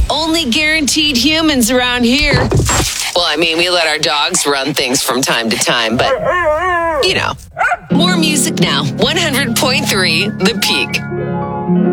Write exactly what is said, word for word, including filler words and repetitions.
only guaranteed humans around here. Well, I mean, we let our dogs run things from time to time, but, you know. More music now. one hundred point three The Peak.